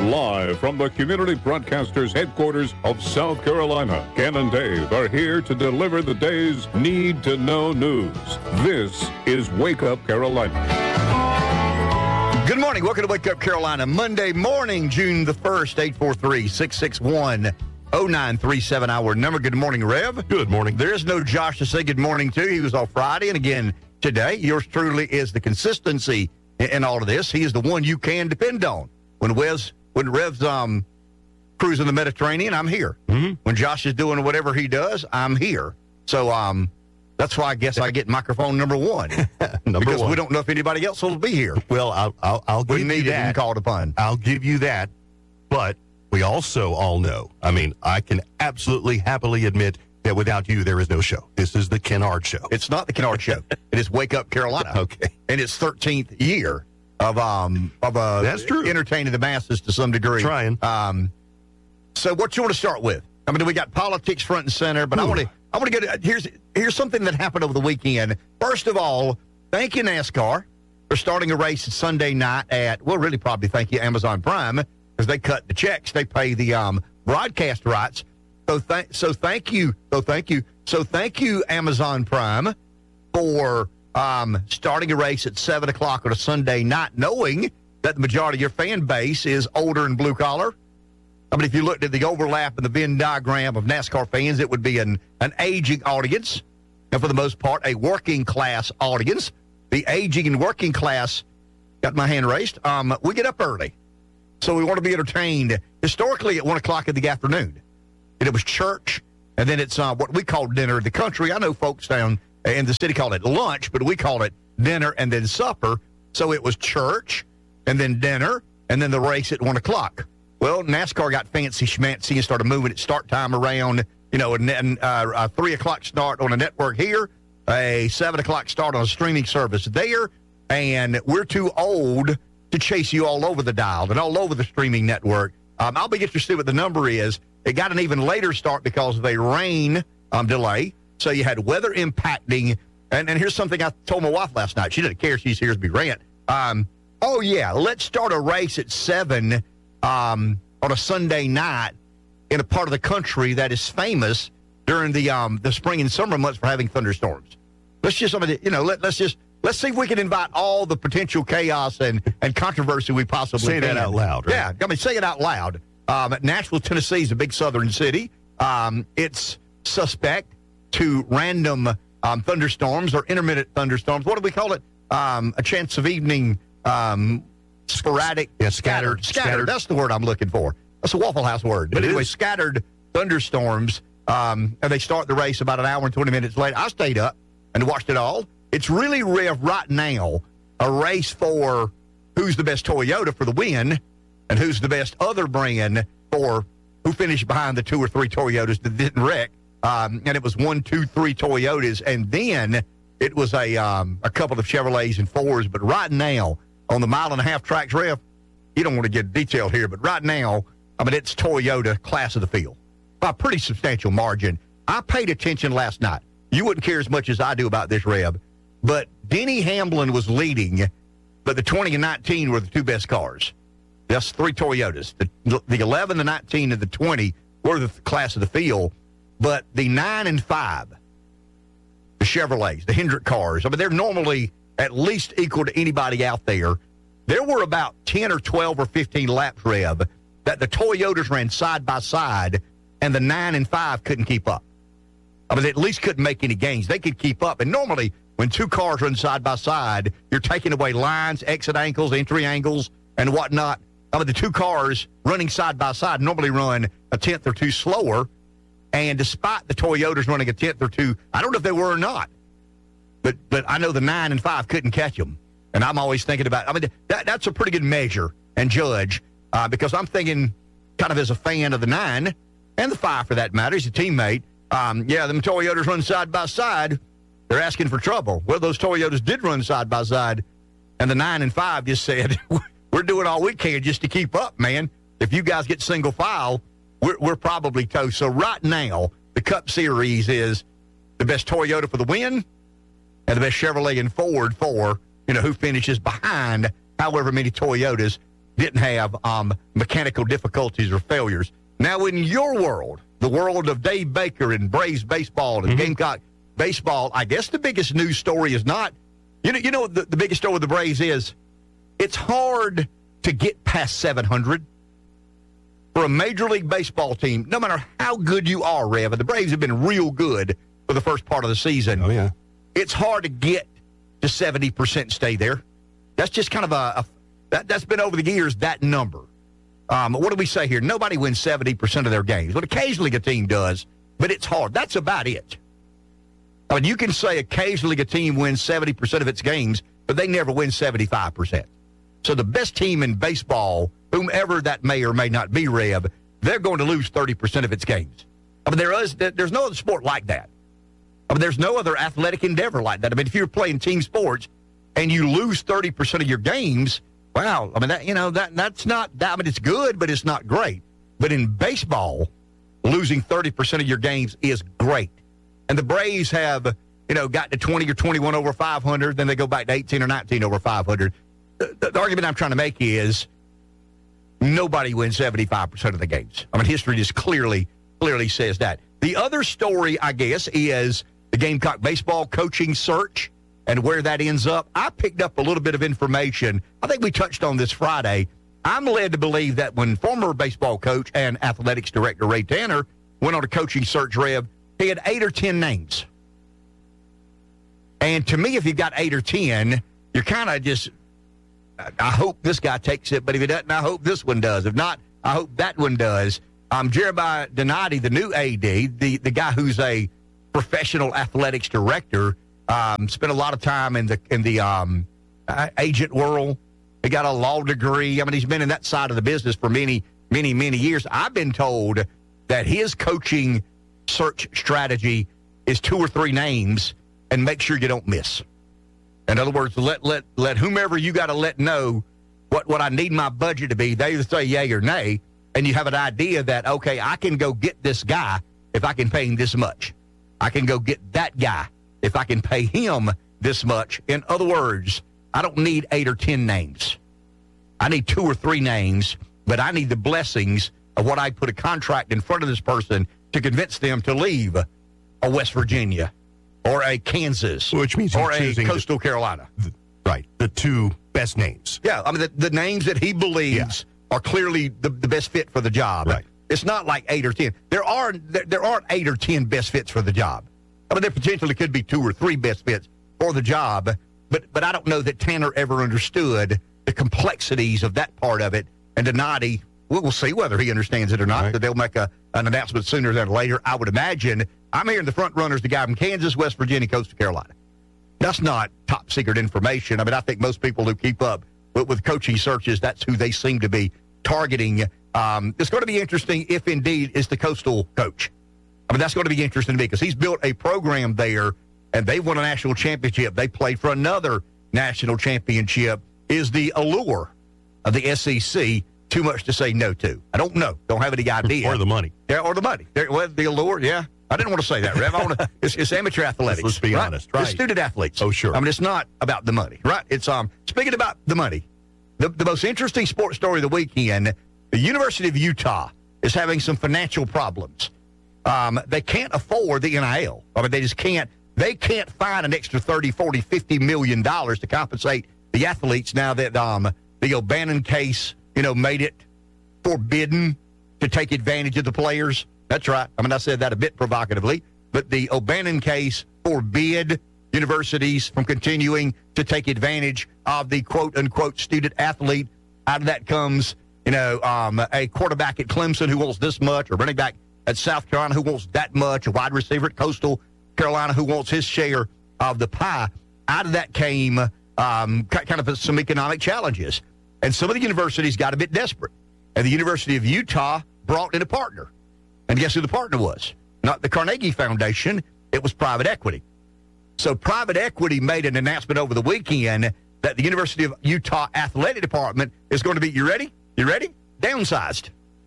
Live from the Community Broadcasters headquarters of South Carolina, Ken and Dave are here to deliver the day's need-to-know news. This is Wake Up Carolina. Good morning. Welcome to Wake Up Carolina. Monday morning, June the 1st, 843-661-0937. Our number. Good morning, Rev. Good morning. There is no Josh to say good morning to. He was off Friday. And again, today, yours truly is the consistency in all of this. He is the one you can depend on. When Rev's cruising the Mediterranean, I'm here. Mm-hmm. When Josh is doing whatever he does, I'm here. So that's why I guess I get microphone number one. Because we don't know if anybody else will be here. Well, I'll give you that. And called upon. I'll give you that. But we also all know, I mean, I can absolutely happily admit that without you, there is no show. This is the Kennard Show. It's not the Kennard Show. It is Wake Up Carolina. Okay. In its 13th year of That's true. Entertaining the masses to some degree. Trying. So what you want to start with? I mean, we got politics front and center, but I want to get here's something that happened over the weekend. First of all, thank you NASCAR for starting a race Sunday night really probably thank you Amazon Prime because they cut the checks, they pay the broadcast rights. So thank you Amazon Prime for starting a race at 7 o'clock on a Sunday night, knowing that the majority of your fan base is older and blue collar. I mean, if you looked at the overlap in the Venn diagram of NASCAR fans, it would be an aging audience, and for the most part, a working class audience. The aging and working class, got my hand raised, we get up early. So we want to be entertained historically at 1 o'clock in the afternoon. And it was church, and then it's what we call dinner. The country, I know folks down in the city call it lunch, but we call it dinner and then supper. So it was church, and then dinner, and then the race at 1 o'clock. Well, NASCAR got fancy schmancy and started moving its start time around, and a 3 o'clock start on a network here, a 7 o'clock start on a streaming service there, and we're too old to chase you all over the dial and all over the streaming network. I'll be interested to see what the number is. It got an even later start because of a rain delay, so you had weather impacting. And here's something I told my wife last night. She didn't care. She hears me rant. Let's start a race at 7 on a Sunday night in a part of the country that is famous during the spring and summer months for having thunderstorms. Let's just, let's see if we can invite all the potential chaos and controversy we possibly can. Say that out loud, right? Yeah, say it out loud. Nashville, Tennessee is a big southern city. It's suspect to random thunderstorms or intermittent thunderstorms. What do we call it? A chance of evening sporadic, scattered. That's the word I'm looking for. That's a Waffle House word. But anyway, scattered thunderstorms, and they start the race about an hour and 20 minutes later. I stayed up and watched it all. It's really, Rev, right now, a race for who's the best Toyota for the win and who's the best other brand for who finished behind the 2 or 3 Toyotas that didn't wreck. And it was 1, 2, 3 Toyotas, and then it was a couple of Chevrolets and Fords. But right now, on the mile-and-a-half tracks, Rev, you don't want to get detailed here, but right now, it's Toyota class of the field by a pretty substantial margin. I paid attention last night. You wouldn't care as much as I do about this, Rev, but Denny Hamlin was leading, but the 20 and 19 were the 2 best cars. That's 3 Toyotas. The 11, the 19, and the 20 were the class of the field, but the 9 and 5, the Chevrolets, the Hendrick cars, they're normally at least equal to anybody out there. There were about 10 or 12 or 15 laps, Rev, that the Toyotas ran side by side, and the 9 and 5 couldn't keep up. They at least couldn't make any gains. They could keep up. And normally, when 2 cars run side by side, you're taking away lines, exit angles, entry angles, and whatnot. The 2 cars running side by side normally run a tenth or 2 slower. And despite the Toyotas running a tenth or 2, I don't know if they were or not, but I know the 9 and 5 couldn't catch them. And I'm always thinking about, that's a pretty good measure and judge because I'm thinking kind of as a fan of the 9 and the 5 for that matter, as a teammate. Them Toyotas run side by side. They're asking for trouble. Well, those Toyotas did run side by side, and the 9 and 5 just said, we're doing all we can just to keep up, man. If you guys get single file, we're probably toast. So right now, the Cup Series is the best Toyota for the win and the best Chevrolet and Ford for, who finishes behind however many Toyotas. didn't have mechanical difficulties or failures. Now, in your world, the world of Dave Baker and Braves baseball and Gamecock baseball, I guess the biggest news story is not, you know what the biggest story with the Braves is? It's hard to get past 700 for a Major League Baseball team, no matter how good you are, Rev, and the Braves have been real good for the first part of the season. Oh, yeah. It's hard to get to 70% stay there. That's just kind of that's been over the years, that number. What do we say here? Nobody wins 70% of their games. Well, occasionally a team does, but it's hard. That's about it. I mean, you can say occasionally a team wins 70% of its games, but they never win 75%. So the best team in baseball, whomever that may or may not be, Rev, they're going to lose 30% of its games. I mean, there's no other sport like that. I mean, there's no other athletic endeavor like that. I mean, if you're playing team sports and you lose 30% of your games, wow, I mean, that's not that. I mean, it's good, but it's not great. But in baseball, losing 30% of your games is great. And the Braves have, got to 20 or 21 over 500, then they go back to 18 or 19 over 500. The argument I'm trying to make is nobody wins 75% of the games. I mean, history just clearly says that. The other story, I guess, is the Gamecock baseball coaching search and where that ends up. I picked up a little bit of information. I think we touched on this Friday. I'm led to believe that when former baseball coach and athletics director Ray Tanner went on a coaching search, Rev, he had 8 or 10 names. And to me, if you've got 8 or 10, you're kind of just, I hope this guy takes it, but if he doesn't, I hope this one does. If not, I hope that one does. Jeremiah Donati, the new AD, the guy who's a professional athletics director, spent a lot of time in the agent world. He got a law degree. I mean, he's been in that side of the business for many, many, many years. I've been told that his coaching search strategy is 2 or 3 names and make sure you don't miss. In other words, let whomever you got to let know what I need my budget to be. They either say yay or nay, and you have an idea that, okay, I can go get this guy if I can pay him this much. I can go get that guy if I can pay him this much. In other words, I don't need 8 or 10 names. I need 2 or 3 names, but I need the blessings of what I put a contract in front of this person to convince them to leave a West Virginia or a Kansas, which means or a Coastal Carolina. Right, the 2 best names. Yeah, I mean, the names that he believes are clearly the best fit for the job. Right. It's not like 8 or 10. There aren't 8 or 10 best fits for the job. I mean, there potentially could be 2 or 3 best fits for the job, but I don't know that Tanner ever understood the complexities of that part of it. And Donati, we'll see whether he understands it or not. Right. They'll make an announcement sooner than later. I would imagine. I'm hearing the front runners, the guy from Kansas, West Virginia, Coastal Carolina. That's not top secret information. I mean, I think most people who keep up with coaching searches, that's who they seem to be targeting. It's going to be interesting if indeed it's the Coastal coach. I mean, that's going to be interesting to me because he's built a program there and they won a national championship. They played for another national championship. Is the allure of the SEC too much to say no to? I don't know. Don't have any idea. Or the money. Yeah, or the money. Well, the allure, yeah. I didn't want to say that, Rev. It's amateur athletics. Let's be honest, right? It's student athletes. Oh, sure. I mean, it's not about the money, right? It's speaking about the money. The most interesting sports story of the weekend, the University of Utah is having some financial problems. They can't afford the NIL. I mean, they just can't. They can't find an extra $30, $40, $50 million to compensate the athletes now that the O'Bannon case, made it forbidden to take advantage of the players. That's right. I mean, I said that a bit provocatively, but the O'Bannon case forbid universities from continuing to take advantage of the quote-unquote student athlete. Out of that comes, a quarterback at Clemson who wants this much, or running back at South Carolina who wants that much, a wide receiver at Coastal Carolina who wants his share of the pie. Out of that came kind of some economic challenges. And some of the universities got a bit desperate. And the University of Utah brought in a partner. And guess who the partner was? Not the Carnegie Foundation. It was private equity. So private equity made an announcement over the weekend that the University of Utah Athletic Department is going to be, you ready? You ready? Downsized.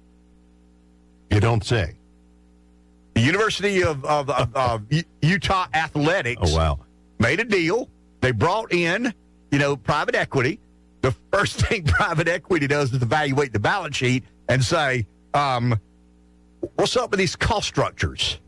You don't say. The University of Utah Athletics made a deal. They brought in, private equity. the first thing private equity does is evaluate the balance sheet and say, what's up with these cost structures?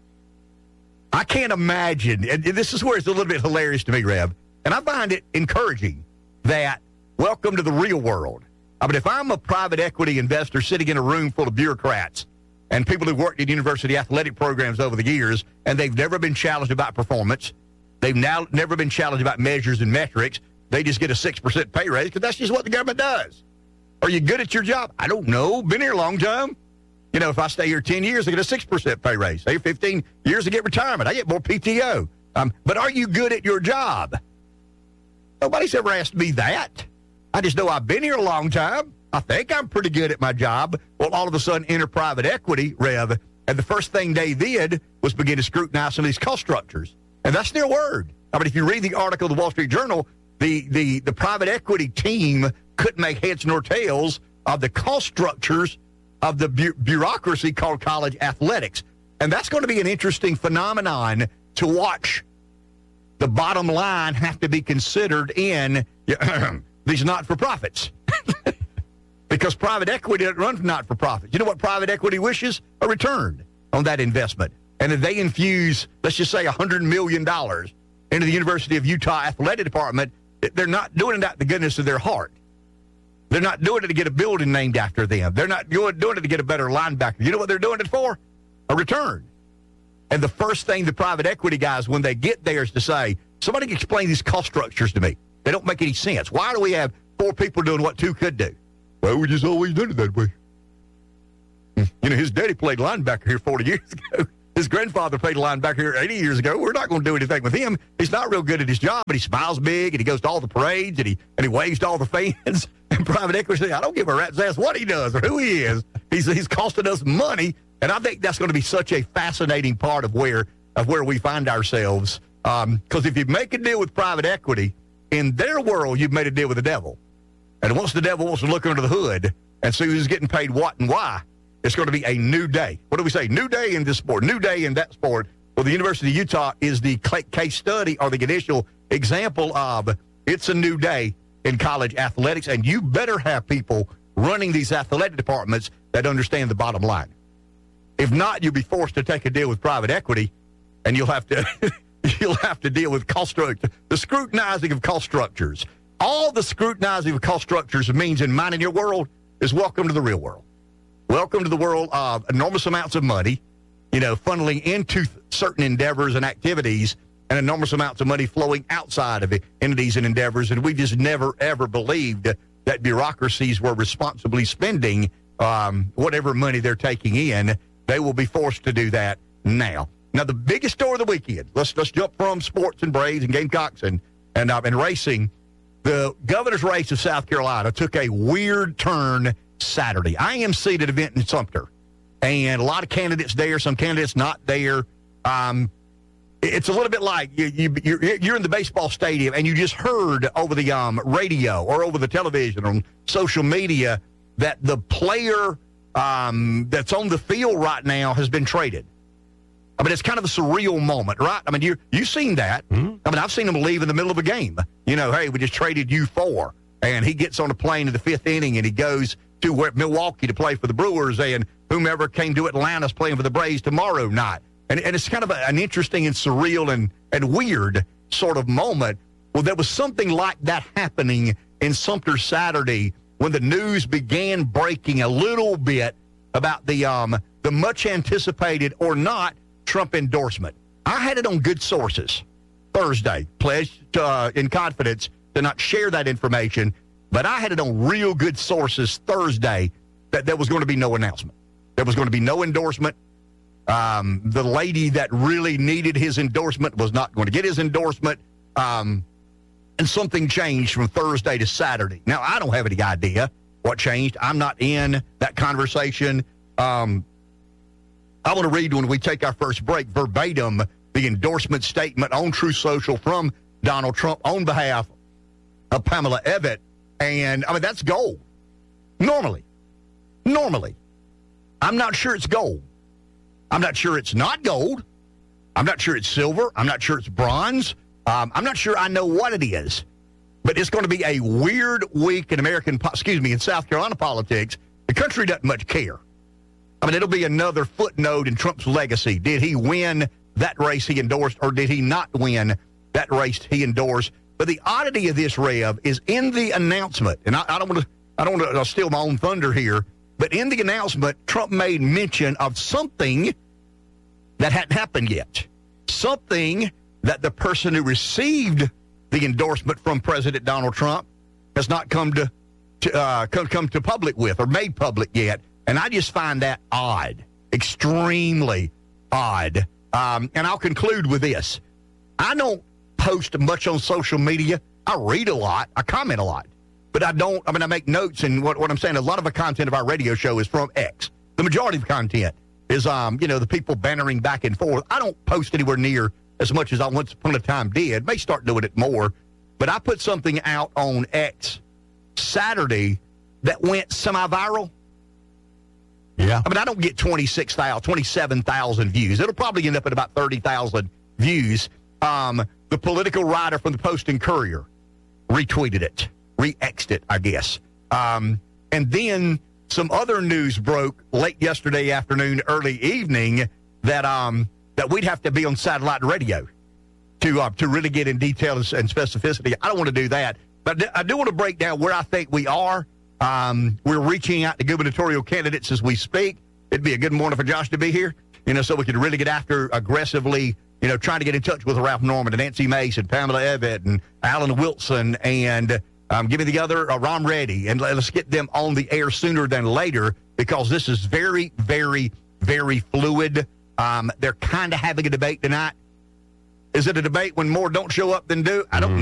I can't imagine, and this is where it's a little bit hilarious to me, Rev, and I find it encouraging that welcome to the real world. I mean, if I'm a private equity investor sitting in a room full of bureaucrats and people who've worked in university athletic programs over the years, and they've never been challenged about performance, they've now never been challenged about measures and metrics, they just get a 6% pay raise because that's just what the government does. Are you good at your job? I don't know. Been here a long time. You know, if I stay here 10 years, I get a 6% pay raise. Stay 15 years, I get retirement. I get more PTO. But are you good at your job? Nobody's ever asked me that. I just know I've been here a long time. I think I'm pretty good at my job. Well, all of a sudden, enter private equity, Rev, and the first thing they did was begin to scrutinize some of these cost structures. And that's their word. I mean, if you read the article of the Wall Street Journal, the private equity team couldn't make heads nor tails of the cost structures of the bureaucracy called college athletics. And that's going to be an interesting phenomenon to watch the bottom line have to be considered in these not-for-profits. Because private equity doesn't run not-for-profits. You know what private equity wishes? A return on that investment. And if they infuse, let's just say, $100 million into the University of Utah Athletic Department, they're not doing it out of the goodness of their heart. They're not doing it to get a building named after them. They're not doing it to get a better linebacker. You know what they're doing it for? A return. And the first thing the private equity guys, when they get there, is to say, somebody explain these cost structures to me. They don't make any sense. Why do we have 4 people doing what 2 could do? Well, we just always done it that way. You know, his daddy played linebacker here 40 years ago. His grandfather played linebacker here 80 years ago. We're not going to do anything with him. He's not real good at his job, but he smiles big, and he goes to all the parades, and he waves to all the fans. And private equity says, I don't give a rat's ass what he does or who he is. He's costing us money, and I think that's going to be such a fascinating part of where we find ourselves. Because if you make a deal with private equity, in their world, you've made a deal with the devil. And once the devil wants to look under the hood and see who's getting paid what and why, it's going to be a new day. What do we say? New day in this sport, new day in that sport. Well, the University of Utah is the case study or the initial example of it's a new day in college athletics, and you better have people running these athletic departments that understand the bottom line. If not, you'll be forced to take a deal with private equity, and you'll have to deal with cost structure, the scrutinizing of cost structures. All the scrutinizing of cost structures means in mine and your world is welcome to the real world. Welcome to the world of enormous amounts of money, you know, funneling into certain endeavors and activities, and enormous amounts of money flowing outside of it into these endeavors. And we just never, ever believed that bureaucracies were responsibly spending whatever money they're taking in. They will be forced to do that now. Now, the biggest story of the weekend, let's jump from sports and Braves and Gamecocks and racing. The governor's race of South Carolina took a weird turn Saturday. IMC did an event in Sumter, and a lot of candidates there, some candidates not there. It's a little bit like you're in the baseball stadium, and you just heard over the radio or over the television or on social media that the player that's on the field right now has been traded. I mean, it's kind of a surreal moment, right? I mean, you've seen that. Mm-hmm. I mean, I've seen him leave in the middle of a game. You know, hey, we just traded you for. And he gets on a plane in the 5th inning, and he goes to Milwaukee to play for the Brewers, and whomever came to Atlanta's playing for the Braves tomorrow night. And it's kind of an interesting and surreal and weird sort of moment. Well, there was something like that happening in Sumter Saturday when the news began breaking a little bit about the much anticipated or not Trump endorsement. I had it on good sources Thursday, pledged in confidence to not share that information, but I had it on real good sources Thursday that there was going to be no announcement. There was going to be no endorsement. The lady that really needed his endorsement was not going to get his endorsement. And something changed from Thursday to Saturday. Now, I don't have any idea what changed. I'm not in that conversation. I want to read, when we take our first break, verbatim the endorsement statement on True Social from Donald Trump on behalf of Pamela Evette. And, I mean, that's gold. Normally. I'm not sure it's gold. I'm not sure it's not gold. I'm not sure it's silver. I'm not sure it's bronze. I'm not sure I know what it is. but it's going to be a weird week in in South Carolina politics. The country doesn't much care. I mean, it'll be another footnote in Trump's legacy. Did he win that race he endorsed, or did he not win that race he endorsed? But the oddity of this, Rev, is in the announcement, and I don't want to steal my own thunder here, but in the announcement, Trump made mention of something that hadn't happened yet. Something that the person who received the endorsement from President Donald Trump has not come to public with or made public yet. And I just find that odd, extremely odd. And I'll conclude with this. I don't post much on social media. I read a lot. I comment a lot. But I make notes, and what I'm saying, a lot of the content of our radio show is from X. The majority of content is, the people bantering back and forth. I don't post anywhere near as much as I once upon a time did. May start doing it more. But I put something out on X Saturday that went semi-viral. Yeah. I mean, I don't get 27,000 views. It'll probably end up at about 30,000 views. The political writer from the Post and Courier retweeted it, re-X'd it, I guess. And then some other news broke late yesterday afternoon, early evening, that we'd have to be on satellite radio to really get in detail and specificity. I don't want to do that, but I do want to break down where I think we are. We're reaching out to gubernatorial candidates as we speak. It'd be a good morning for Josh to be here, so we could really get after aggressively, trying to get in touch with Ralph Norman and Nancy Mace and Pamela Ebbett and Alan Wilson and give me the other, Ron Reddy, and let's get them on the air sooner than later, because this is very, very, very fluid. They're kind of having a debate tonight. Is it a debate when more don't show up than do? I don't